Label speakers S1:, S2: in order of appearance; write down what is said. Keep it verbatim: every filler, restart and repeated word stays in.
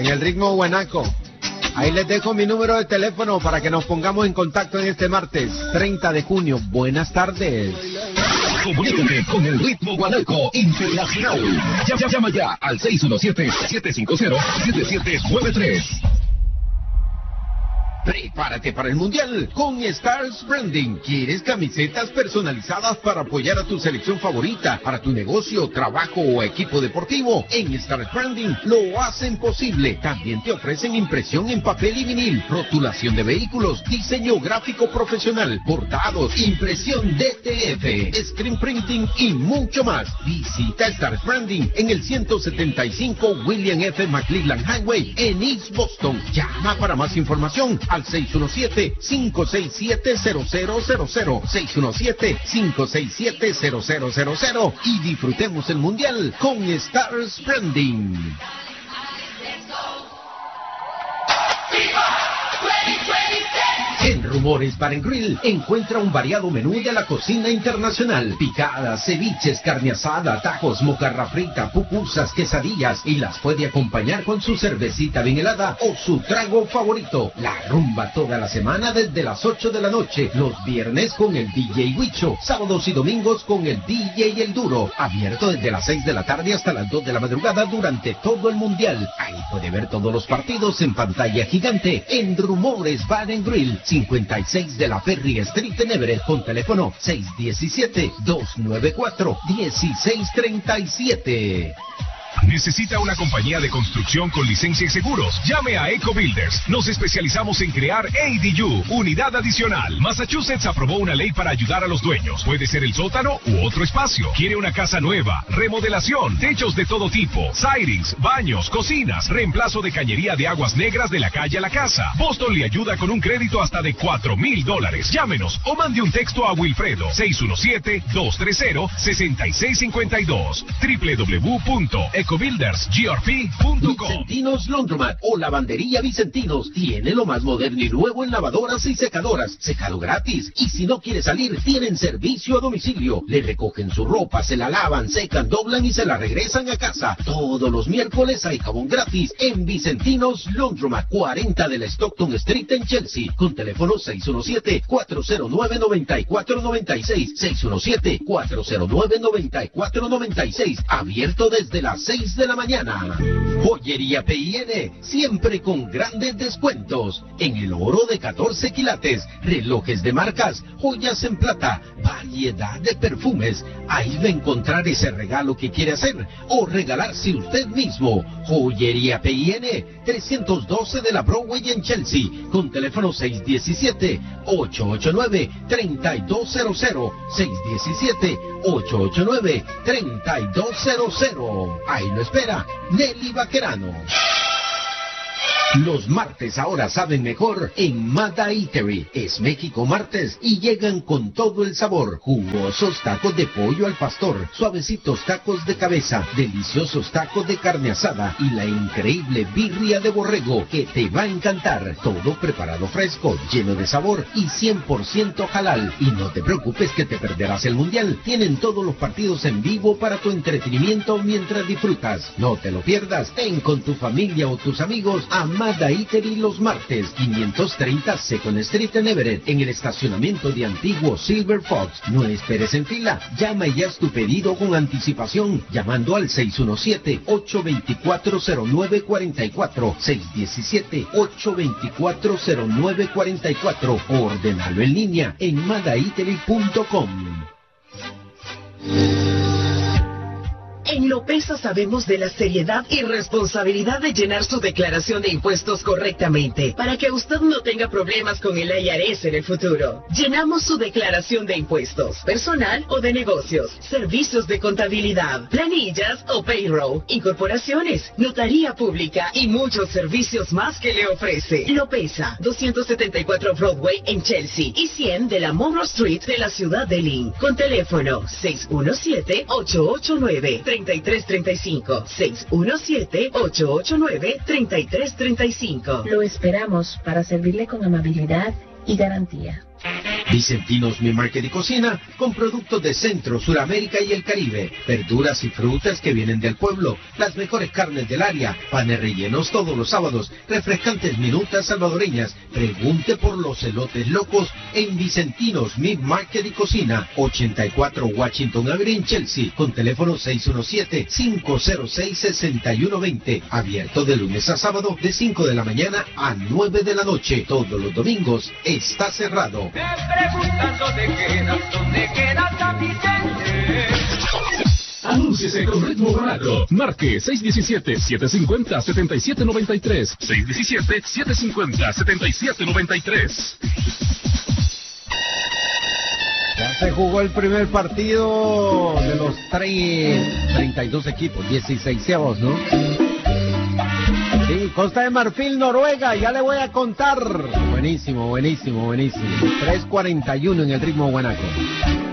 S1: el ritmo guanaco. Ahí les dejo mi número de teléfono para que nos pongamos en contacto en este martes treinta de junio. Buenas tardes.
S2: Comunícate con el ritmo guanaco internacional. Llama, llama ya al seis uno siete, siete cinco cero, siete siete nueve tres.
S1: Prepárate para el Mundial con Stars Branding. ¿Quieres camisetas personalizadas para apoyar a tu selección favorita, para tu negocio, trabajo o equipo deportivo? En Stars Branding lo hacen posible. También te ofrecen impresión en papel y vinil, rotulación de vehículos, diseño gráfico profesional, bordados, impresión D T F, screen printing y mucho más. Visita Stars Branding en el ciento setenta y cinco William F. McClellan Highway en East Boston. Llama para más información al seis uno siete, cinco seis siete, cero cero cero cero, seis uno siete, cinco seis siete, cero cero cero cero y disfrutemos el Mundial con Stars Branding. En Rumores Bar and Grill encuentra un variado menú de la cocina internacional. Picadas, ceviches, carne asada, tacos, mocarra frita, pupusas, quesadillas y las puede acompañar con su cervecita bien helada o su trago favorito. La rumba toda la semana desde las ocho de la noche. Los viernes con el D J Huicho. Sábados y domingos con el D J El Duro. Abierto desde las seis de la tarde hasta las dos de la madrugada durante todo el Mundial. Ahí puede ver todos los partidos en pantalla gigante en Rumores Bar and Grill. cincuenta y seis de la Ferry Street en Everett, con teléfono seis uno siete, dos nueve cuatro, uno seis tres siete.
S2: ¿Necesita una compañía de construcción con licencia y seguros? Llame a Eco Builders. Nos especializamos en crear A D U, unidad adicional. Massachusetts aprobó una ley para ayudar a los dueños. Puede ser el sótano u otro espacio. ¿Quiere una casa nueva? Remodelación, techos de todo tipo, sidings, baños, cocinas, reemplazo de cañería de aguas negras de la calle a la casa. Boston le ayuda con un crédito hasta de cuatro mil dólares. Llámenos o mande un texto a Wilfredo seis uno siete, dos tres cero, seis seis cinco dos w w w punto eco builders g r p punto com.
S1: Vicentinos Laundromat o Lavandería Vicentinos tiene lo más moderno y nuevo en lavadoras y secadoras, secado gratis, y si no quiere salir tienen servicio a domicilio. Le recogen su ropa, se la lavan, secan, doblan y se la regresan a casa. Todos los miércoles hay jabón gratis en Vicentinos Laundromat, cuarenta de la Stockton Street en Chelsea, con teléfono seis uno siete, cuatro cero nueve, nueve cuatro nueve seis, seis uno siete, cuatro cero nueve, nueve cuatro nueve seis, abierto desde las seis de la mañana. Joyería P I N, siempre con grandes descuentos en el oro de catorce quilates, relojes de marcas, joyas en plata, variedad de perfumes. Ahí va a encontrar ese regalo que quiere hacer o regalarse usted mismo. Joyería P I N, trescientos doce de la Broadway en Chelsea, con teléfono seis uno siete, ocho ocho nueve, tres dos cero cero, seis uno siete, ocho ocho nueve, tres dos cero cero. Ahí lo espera Nelly Vaquerano. Los martes ahora saben mejor en Mada Eatery. Es México martes y llegan con todo el sabor. Jugosos tacos de pollo al pastor, suavecitos tacos de cabeza, deliciosos tacos de carne asada y la increíble birria de borrego que te va a encantar. Todo preparado fresco, lleno de sabor y cien por ciento halal. Y no te preocupes que te perderás el Mundial. Tienen todos los partidos en vivo para tu entretenimiento mientras disfrutas. No te lo pierdas. Ven con tu familia o tus amigos a Mada Eatery los martes, quinientos treinta Second Street en Everett, en el estacionamiento de antiguo Silver Fox. No esperes en fila, llama y haz tu pedido con anticipación, llamando al seis uno siete, ocho dos cuatro, cero nueve cuatro cuatro, seis uno siete, ocho dos cuatro, cero nueve cuatro cuatro, o ordenalo en línea en mada eatery punto com.
S3: En Lopesa sabemos de la seriedad y responsabilidad de llenar su declaración de impuestos correctamente, para que usted no tenga problemas con el I R S en el futuro. Llenamos su declaración de impuestos, personal o de negocios, servicios de contabilidad, planillas o payroll, incorporaciones, notaría pública y muchos servicios más que le ofrece. Lopesa, doscientos setenta y cuatro Broadway en Chelsea y cien de la Monroe Street de la ciudad de Lynn, con teléfono seis uno siete, ocho ocho nueve, tres tres tres cinco, seis uno siete, ocho ocho nueve, tres tres tres cinco.
S4: Lo esperamos para servirle con amabilidad y garantía.
S1: Vicentinos Mi Market y Cocina, con productos de Centro, Suramérica y el Caribe, verduras y frutas que vienen del pueblo, las mejores carnes del área, panes rellenos todos los sábados, refrescantes minutas salvadoreñas. Pregunte por los elotes locos en Vicentinos Mi Market y Cocina, ochenta y cuatro Washington Avenue en Chelsea, con teléfono seis uno siete, cinco cero seis, seis uno dos cero, abierto de lunes a sábado de cinco de la mañana a nueve de la noche. Todos los domingos está cerrado.
S4: Preguntando dónde quedas, dónde quedas a Vicente.
S2: Anúnciese con Ritmo Barato. Marque seis uno siete, siete cinco cero, siete siete nueve tres. seis uno siete, siete cinco cero, siete siete nueve tres.
S5: Ya se jugó el primer partido de los treinta y dos equipos, dieciseisavos, ¿no? Sí, Costa de Marfil, Noruega, ya le voy a contar. Buenísimo, buenísimo, buenísimo. tres cuarenta y uno en el Ritmo Guanaco.